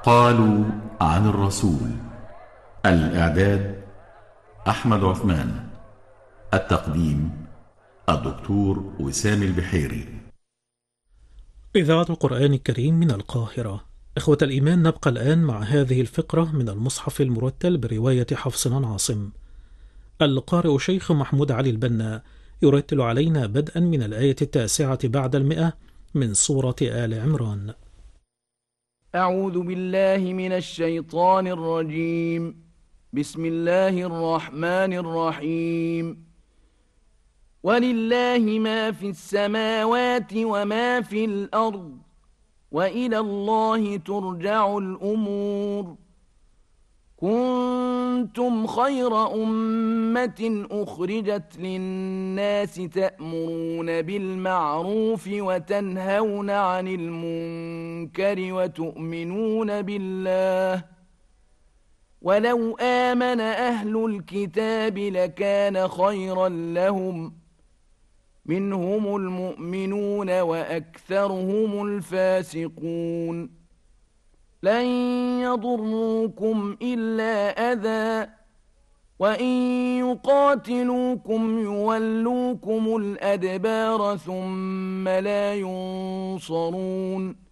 قالوا عن الرسول. الإعداد أحمد عثمان. التقديم الدكتور وسام البحيري. إذاعة القرآن الكريم من القاهرة. إخوة الإيمان، نبقى الآن مع هذه الفقرة من المصحف المرتل برواية حفص عن عاصم. القارئ شيخ محمود علي البنا يرتل علينا بدءا من الآية 9 بعد 100 من سورة آل عمران. أعوذ بالله من الشيطان الرجيم. بسم الله الرحمن الرحيم. ولله ما في السماوات وما في الأرض وإلى الله ترجع الأمور. كنتم خير أمة أخرجت للناس تأمرون بالمعروف وتنهون عن المنكر وتؤمنون بالله. ولو آمن أهل الكتاب لكان خيرا لهم، منهم المؤمنون وأكثرهم الفاسقون. لن يضروكم إلا أذى، وإن يقاتلوكم يولوكم الأدبار ثم لا ينصرون.